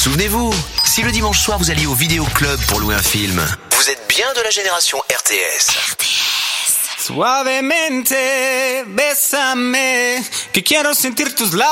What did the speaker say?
Souvenez-vous, si le dimanche soir vous alliez au vidéoclub pour louer un film, vous êtes bien de la génération RTS. Suavemente, bésame, que quiero sentir tus labios.